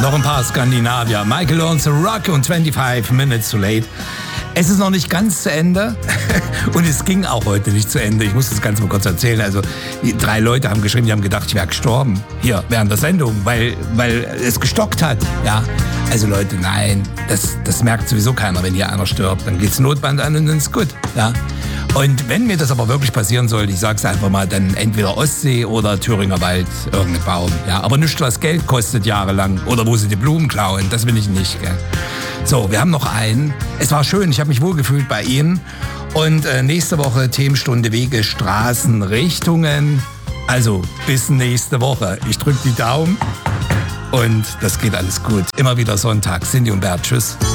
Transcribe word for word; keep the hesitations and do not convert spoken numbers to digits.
Noch ein paar Skandinavier. Michael Learns to Rock und fünfundzwanzig Minutes Too Late. Es ist noch nicht ganz zu Ende und es ging auch heute nicht zu Ende. Ich muss das Ganze mal kurz erzählen. Also die drei Leute haben geschrieben, die haben gedacht, ich wäre gestorben hier während der Sendung, weil, weil es gestockt hat. Ja, also Leute, nein, das, das merkt sowieso keiner, wenn hier einer stirbt. Dann geht's Notband an und dann ist gut. Ja. Und wenn mir das aber wirklich passieren sollte, ich sag's einfach mal, dann entweder Ostsee oder Thüringer Wald, irgendein Baum. Ja, aber nichts, was Geld kostet jahrelang oder wo sie die Blumen klauen, das will ich nicht. Gell. So, wir haben noch einen. Es war schön, ich habe mich wohlgefühlt bei Ihnen. Und äh, nächste Woche Themenstunde Wege, Straßen, Richtungen. Also bis nächste Woche. Ich drücke die Daumen und das geht alles gut. Immer wieder Sonntag. Cindy und Bert, tschüss.